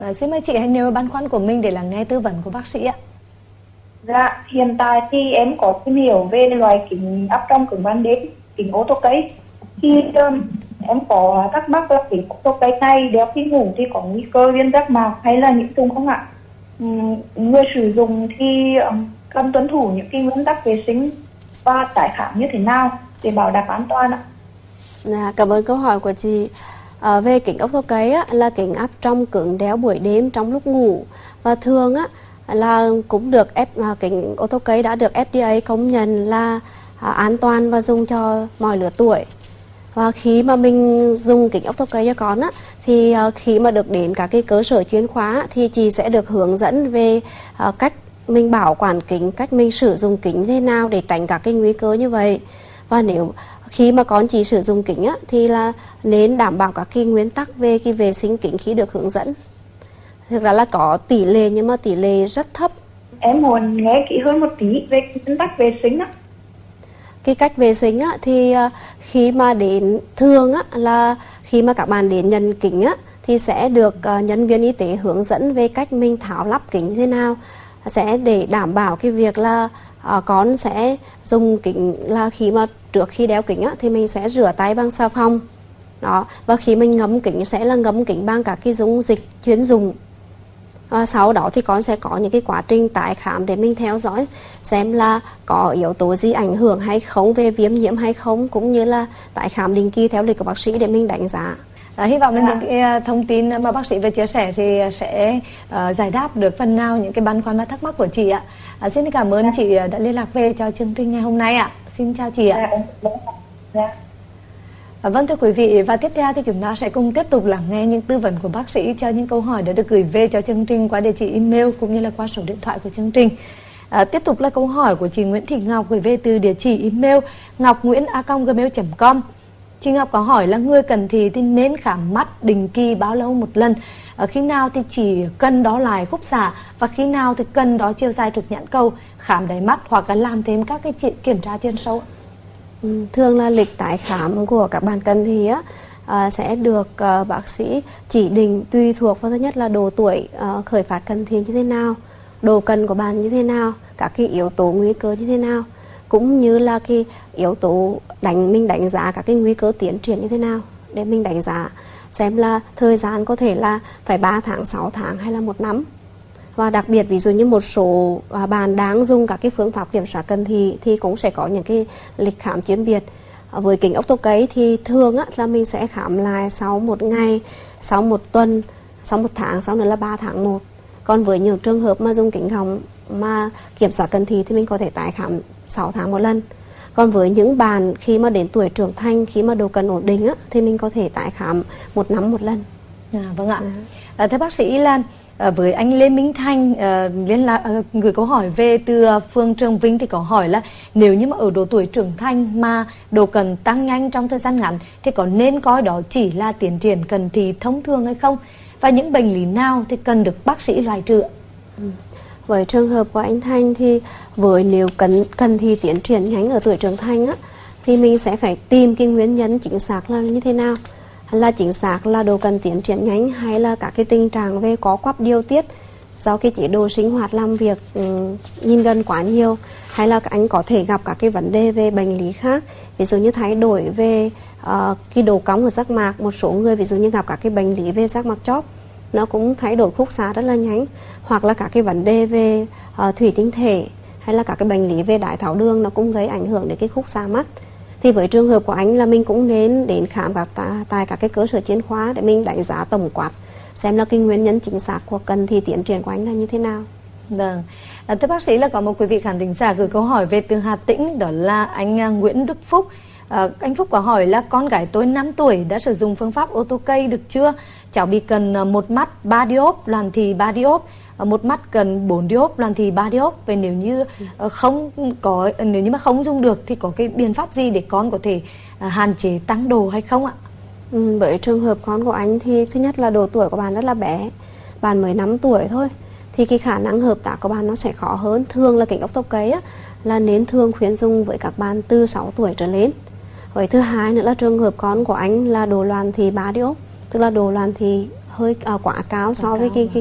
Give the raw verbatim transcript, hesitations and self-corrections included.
À, xin mời chị hãy nêu băn khoăn của mình để lắng nghe tư vấn của bác sĩ ạ. Dạ, hiện tại thì em có tìm hiểu về loại kính áp tròng cứng ban đêm, kính ô tô cây. Khi um, em có thắc mắc là kính ô tô cây này đeo khi ngủ thì có nguy cơ viêm giác mạc hay là nhiễm trùng không ạ? Um, người sử dụng thì um, cần tuân thủ những cái nguyên tắc vệ sinh và tái khám như thế nào để bảo đảm an toàn ạ? À, cảm ơn câu hỏi của chị. À, về kính ốc tô cấy á, là kính áp tròng cứng đeo buổi đêm trong lúc ngủ, và thường á, là cũng được F, à, kính ô tô cấy đã được F D A công nhận là à, an toàn và dùng cho mọi lứa tuổi. Và khi mà mình dùng kính ốc tô cấy cho con á, thì à, khi mà được đến các cái cơ sở chuyên khoa thì chị sẽ được hướng dẫn về à, cách mình bảo quản kính, cách mình sử dụng kính thế nào để tránh các cái nguy cơ như vậy. Và nếu khi mà con chị sử dụng kính á, thì là nên đảm bảo các cái nguyên tắc về cái vệ sinh kính khi được hướng dẫn. Thực ra là có tỷ lệ nhưng mà tỷ lệ rất thấp. Em muốn nghe kỹ hơn một tí về nguyên tắc vệ sinh á. Cái cách vệ sinh á, thì khi mà đến thường á, là khi mà các bạn đến nhận kính á, thì sẽ được uh, nhân viên y tế hướng dẫn về cách mình tháo lắp kính thế nào, sẽ để đảm bảo cái việc là uh, con sẽ dùng kính là khi mà trước khi đeo kính á, thì mình sẽ rửa tay bằng xà phòng đó, và khi mình ngâm kính sẽ là ngâm kính bằng các cái dung dịch chuyên dụng. À, sau đó thì con sẽ có những cái quá trình tái khám để mình theo dõi xem là có yếu tố gì ảnh hưởng hay không, về viêm nhiễm hay không, cũng như là tái khám định kỳ theo lịch của bác sĩ để mình đánh giá. À, hy vọng là những cái thông tin mà bác sĩ vừa chia sẻ thì sẽ uh, giải đáp được phần nào những cái băn khoăn và thắc mắc của chị ạ. À, xin cảm ơn chị đã liên lạc về cho chương trình ngày hôm nay ạ. Xin chào chị ạ. Dạ. À, vâng thưa quý vị, và tiếp theo thì chúng ta sẽ cùng tiếp tục lắng nghe những tư vấn của bác sĩ cho những câu hỏi đã được gửi về cho chương trình qua địa chỉ email cũng như là qua số điện thoại của chương trình. À, tiếp tục là câu hỏi của chị Nguyễn Thị Ngọc gửi về từ địa chỉ email ngọc nguyễn a còng gmail chấm com. Chị Ngọc có hỏi là người cận thị thì nên khám mắt định kỳ bao lâu một lần, ở khi nào thì chỉ cần đó lại khúc xạ và khi nào thì cần đó chiều dài trục nhãn cầu, khám đáy mắt hoặc là làm thêm các cái kiểm tra chuyên sâu. Ừ, thường là lịch tái khám của các bạn cận thị á, à, sẽ được uh, bác sĩ chỉ định tùy thuộc vào thứ nhất là độ tuổi uh, khởi phát cận thị như thế nào, độ cận của bạn như thế nào, các cái yếu tố nguy cơ như thế nào, cũng như là cái yếu tố đánh mình đánh giá các cái nguy cơ tiến triển như thế nào để mình đánh giá xem là thời gian có thể là phải ba tháng, sáu tháng hay là một năm. Và đặc biệt ví dụ như một số à, bạn đang dùng các cái phương pháp kiểm soát cận thị thì cũng sẽ có những cái lịch khám chuyên biệt. À, với kính ốc tô cấy thì thường á, là mình sẽ khám lại sau một ngày, sau một tuần, sau một tháng, sau nữa là ba tháng một. Còn với những trường hợp mà dùng kính gọng mà kiểm soát cận thị thì mình có thể tái khám sáu tháng một lần. Còn với những bạn khi mà đến tuổi trưởng thành, khi mà độ cận ổn định á, thì mình có thể tái khám một năm một lần. À, vâng ạ. À, thưa bác sĩ Lan, à, với anh Lê Minh Thanh à, liên lạc à, gửi câu hỏi về từ phường Trường Vinh thì có hỏi là nếu như mà ở độ tuổi trưởng thành mà độ cận tăng nhanh trong thời gian ngắn thì có nên coi đó chỉ là tiến triển cận thị thông thường hay không, và những bệnh lý nào thì cần được bác sĩ loại trừ? Ừ. Với trường hợp của anh Thanh thì với nếu cần cần thì tiến triển nhanh ở tuổi trưởng thành á, thì mình sẽ phải tìm cái nguyên nhân chính xác là như thế nào, là chính xác là độ cần tiến triển nhanh hay là các cái tình trạng về có quắp điều tiết do cái chế độ sinh hoạt làm việc um, nhìn gần quá nhiều, hay là anh có thể gặp các cái vấn đề về bệnh lý khác, ví dụ như thay đổi về uh, cái độ cong của giác mạc. Một số người ví dụ như gặp các cái bệnh lý về giác mạc chóp, nó cũng thay đổi khúc xạ rất là nhanh, hoặc là các cái vấn đề về uh, thủy tinh thể hay là các cái bệnh lý về đái tháo đường, nó cũng gây ảnh hưởng đến cái khúc xạ mắt. Thì với trường hợp của anh là mình cũng nên đến khám các tại các cái cơ sở chuyên khoa để mình đánh giá tổng quát xem là cái nguyên nhân chính xác của cận thị tiến triển của anh là như thế nào. Vâng. À, thưa bác sĩ, là có một quý vị khán thính giả gửi câu hỏi về từ Hà Tĩnh, đó là anh Nguyễn Đức Phúc. À, anh Phúc có hỏi là con gái tôi năm tuổi đã sử dụng phương pháp ô tô cây được chưa? Cháu bị cần một mắt ba diop, loàn thì ba diop, một mắt cần bốn diop, loàn thì ba diop. Vậy nếu như không có nếu như mà không dùng được thì có cái biện pháp gì để con có thể hạn chế tăng độ hay không ạ? Ừ, với trường hợp con của anh thì thứ nhất là độ tuổi của bạn rất là bé, bạn mới năm tuổi thôi, thì cái khả năng hợp tác của bạn nó sẽ khó hơn. Thường là kính ốc tô cấy á, là nên thường khuyến dùng với các bạn từ sáu tuổi trở lên. Với thứ hai nữa là trường hợp con của anh là độ loàn thì ba diop, tức là độ loàn thì hơi uh, quá cao so với cao cái, cái